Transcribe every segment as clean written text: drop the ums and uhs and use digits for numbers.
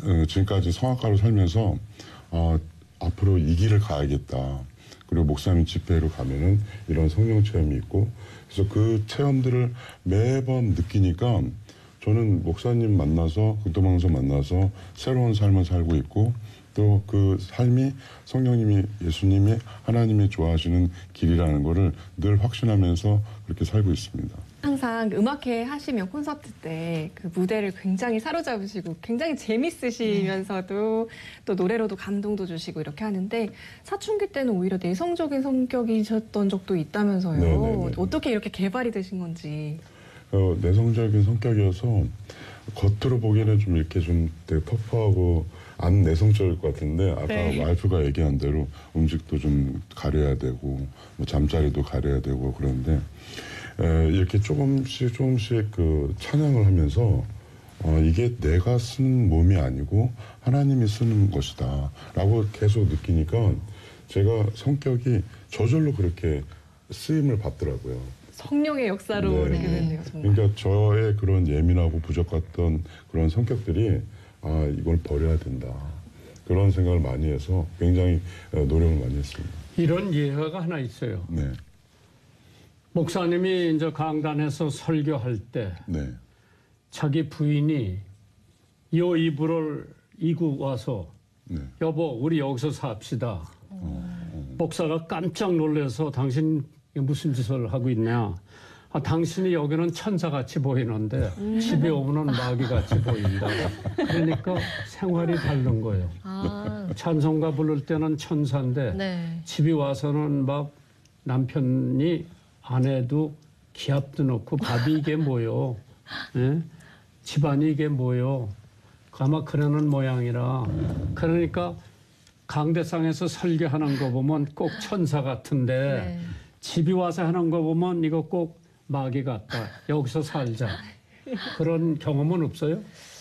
지금까지 성악가로 살면서 앞으로 이 길을 가야겠다. 그리고 목사님 집회로 가면은 이런 성령 체험이 있고 그래서 그 체험들을 매번 느끼니까 저는 목사님 만나서 극동방송 만나서 새로운 삶을 살고 있고 또 그 삶이 성령님이 예수님이 하나님이 좋아하시는 길이라는 거를 늘 확신하면서 그렇게 살고 있습니다. 항상 음악회 하시면 콘서트 때 그 무대를 굉장히 사로잡으시고 굉장히 재밌으시면서도 또 노래로도 감동도 주시고 이렇게 하는데 사춘기 때는 오히려 내성적인 성격이셨던 적도 있다면서요. 네네네. 어떻게 이렇게 개발이 되신 건지. 내성적인 성격이어서 겉으로 보기에는 좀 이렇게 좀 되게 터프하고 안 내성적일 것 같은데 아까 네. 와이프가 얘기한 대로 음식도 좀 가려야 되고 뭐 잠자리도 가려야 되고 그런데 이렇게 조금씩 그 찬양을 하면서 이게 내가 쓰는 몸이 아니고 하나님이 쓰는 것이다 라고 계속 느끼니까 제가 성격이 저절로 그렇게 쓰임을 받더라고요. 성령의 역사로 네. 이렇게 됐네요. 정말. 그러니까 저의 그런 예민하고 부족했던 그런 성격들이 이걸 버려야 된다. 그런 생각을 많이 해서 굉장히 노력을 많이 했습니다. 이런 예화가 하나 있어요. 네. 목사님이 이제 강단에서 설교할 때 네. 자기 부인이 요 이불을 이고 와서 네. 여보 우리 여기서 삽시다. 목사가 깜짝 놀라서 당신 무슨 짓을 하고 있냐. 당신이 여기는 천사같이 보이는데 집에 오면은 마귀같이 보인다. 그러니까 생활이 다른 거예요. 찬송가 부를 때는 천사인데 네. 집에 와서는 막 남편이 아내도 기합도 넣고 밥이 이게 뭐요? 예? 집안이 이게 뭐요? 아마 그러는 모양이라. 그러니까 강대상에서 설교하는 거 보면 꼭 천사 같은데 네. 집에 와서 하는 거 보면 이거 꼭 마귀 같다. 여기서 살자. 그런 경험은 없어요?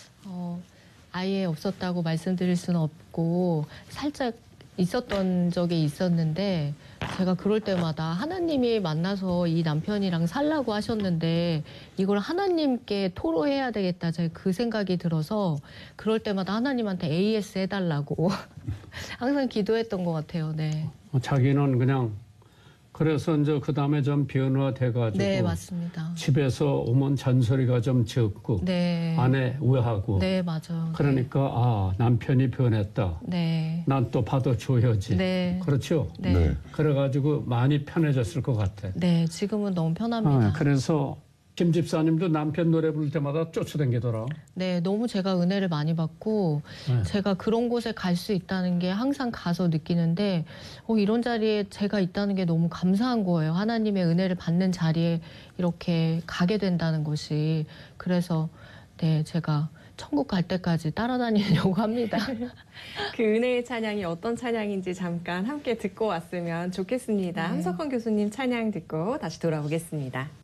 아예 없었다고 말씀드릴 수는 없고 살짝 있었던 적이 있었는데 제가 그럴 때마다 하나님이 만나서 이 남편이랑 살라고 하셨는데 이걸 하나님께 토로해야 되겠다. 제가 그 생각이 들어서 그럴 때마다 하나님한테 AS 해달라고 항상 기도했던 것 같아요. 네. 자기는 그냥 그래서 이제 그 다음에 좀 변화돼가지고 네, 맞습니다. 집에서 오면 잔소리가 좀 적고 네. 아내 우애하고 네, 맞아요. 그러니까 남편이 변했다. 네. 난 또 받아줘야지. 네. 그렇죠? 네. 네. 그래가지고 많이 편해졌을 것 같아. 네, 지금은 너무 편합니다. 그래서 김 집사님도 남편 노래 부를 때마다 쫓아다니더라. 네, 너무 제가 은혜를 많이 받고 네. 제가 그런 곳에 갈 수 있다는 게 항상 가서 느끼는데 이런 자리에 제가 있다는 게 너무 감사한 거예요. 하나님의 은혜를 받는 자리에 이렇게 가게 된다는 것이. 그래서 네, 제가 천국 갈 때까지 따라다니려고 합니다. 그 은혜의 찬양이 어떤 찬양인지 잠깐 함께 듣고 왔으면 좋겠습니다. 함석헌 교수님 찬양 듣고 다시 돌아오겠습니다.